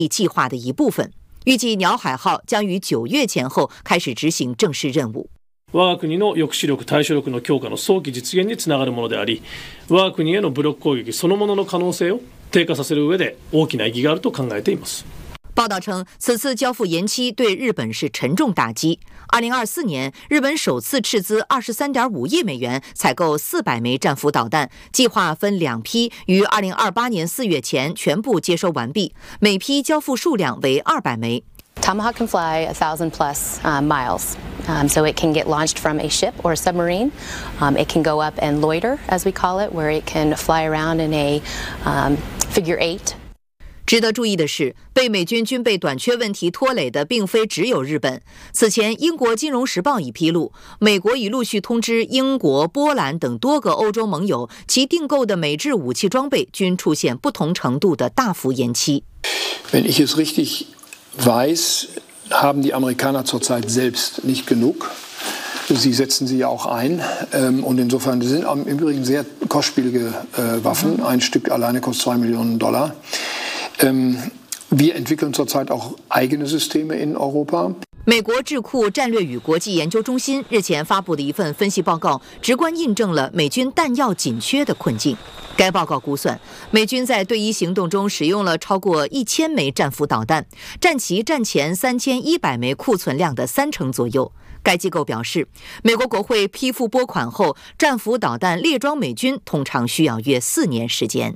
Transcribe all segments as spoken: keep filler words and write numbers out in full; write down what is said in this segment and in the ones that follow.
计划的一部分。预计鸟海号将于九月前后开始执行正式任务。 我が国の抑止力、対処力の強化の早期実現につながるものであり、我が国への武力攻撃そのものの可能性を低下させる上で大きな意義があると考えています。 报道称，此次交付延期对日本是沉重打击。二零二四年，日本首次斥资二十三点五亿美元采购四百枚战斧导弹，计划分两批，于二零二八年四月前全部接收完毕，每批交付数量为二百枚。 Tomahawk can fly a thousand plus uh, miles, um, so it can get launched from a ship or a submarine. Um, it can go up and loiter, as we call it, where it can fly around in a um, figure eight. 值得注意的是，被美军军备短缺问题拖累的并非只有日本。此前，英国《金融时报》已披露，美国已陆续通知英国、波兰等多个欧洲盟友，其订购的美制武器装备均出现不同程度的大幅延期。 Wenn ich es richtig weiß, haben die Amerikaner zurzeit selbst nicht genug. Sie setzen sie ja auch ein. Und insofern sind im Übrigen sehr kostspielige Waffen. Ein Stück alleine kostet zwei Millionen Dollar. Wir entwickeln zurzeit auch eigene Systeme in Europa. 美国智库战略与国际研究中心日前发布的一份分析报告，直观印证了美军弹药紧缺的困境。该报告估算，美军在对伊行动中使用了超过一千枚战斧导弹，占其战前三千一百枚库存量的三成左右。该机构表示，美国国会批复拨款后，战斧导弹列装美军通常需要约四年时间。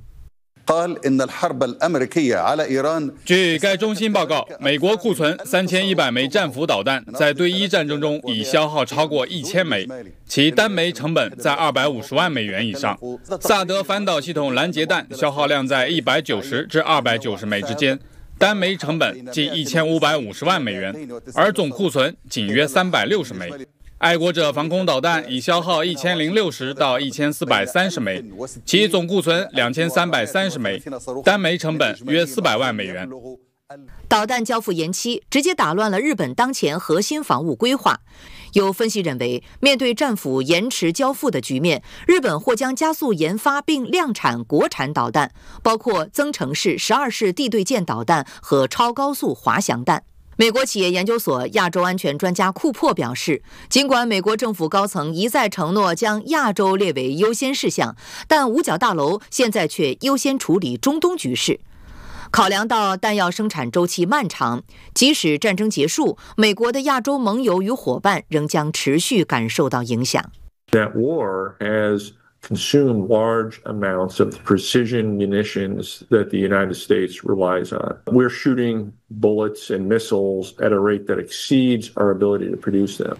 据该中心报告，美国库存三千一百枚战斧导弹，在对伊战争中已消耗超过一千枚，其单枚成本在二百五十万美元以上。萨德反导系统拦截弹消耗量在一百九十至二百九十枚之间，单枚成本近一千五百五十万美元，而总库存仅约三百六十枚。爱国者防空导弹已消耗一千零六十到一千四百三十枚，其总库存两千三百三十枚，单枚成本约四百万美元。 导弹交付延期直接打乱了日本当前核心防务规划。有分析认为，面对战斧延迟交付的局面，日本或将加速研发并量产国产导弹，包括增程式十二式地对舰导弹和超高速滑翔弹。美国企业研究所亚洲安全专家库珀表示，尽管美国政府高层一再承诺将亚洲列为优先事项，但五角大楼现在却优先处理中东局势。考量到弹药生产周期漫长，即使战争结束，美国的亚洲盟友与伙伴仍将持续感受到影响。 That war has consume large amounts of the precision munitions that the United States relies on. We're shooting bullets and missiles at a rate that exceeds our ability to produce them.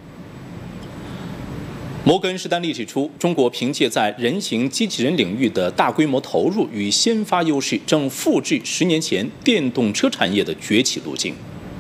摩根士丹利指出，中国凭借在人形机器人领域的大规模投入与先发优势，正复制十年前电动车产业的崛起路径。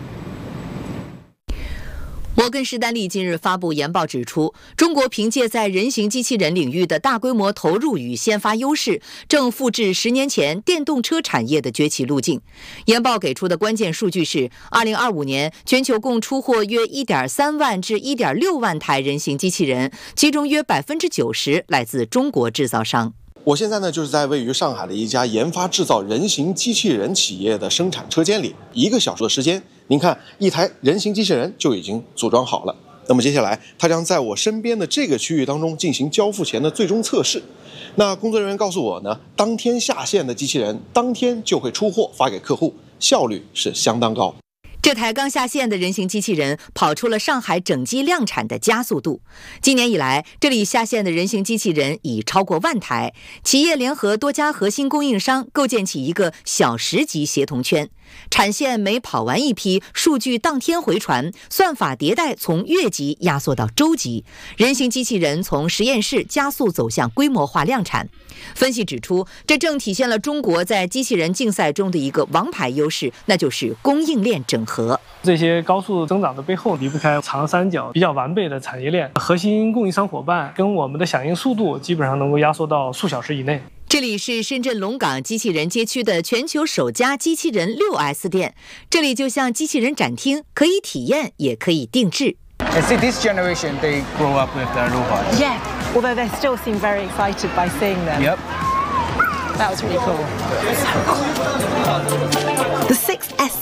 摩根士丹利近日发布研报指出，中国凭借在人形机器人领域的大规模投入与先发优势，正复制十年前电动车产业的崛起路径。研报给出的关键数据是，二零二五年全球共出货约一点三万至一点六万台人形机器人，其中约百分之九十来自中国制造商。 我现在呢，就是在位于上海的一家研发制造人形机器人企业的生产车间里，一个小时的时间，您看一台人形机器人就已经组装好了。那么接下来，它将在我身边的这个区域当中进行交付前的最终测试。那工作人员告诉我呢，当天下线的机器人，当天就会出货发给客户，效率是相当高。 这台刚下线的人形机器人跑出了上海整机量产的加速度。今年以来，这里下线的人形机器人已超过万台，企业联合多家核心供应商，构建起一个小时级协同圈。产线每跑完一批，数据当天回传，算法迭代从月级压缩到周级，人形机器人从实验室加速走向规模化量产。分析指出，这正体现了中国在机器人竞赛中的一个王牌优势，那就是供应链整合。 这些高速增长的背后，离不开长三角比较完备的产业链，核心供应商伙伴跟我们的响应速度基本上能够压缩到数小时以内。 这里是深圳龙岗机器人街区的全球首家机器人 六 S 店，这里就像机器人展厅，可以体验也可以定制。 And see, this generation, they grow up with their robots. Yeah, although they still seem very excited by seeing them. Yep. That was really cool. The six S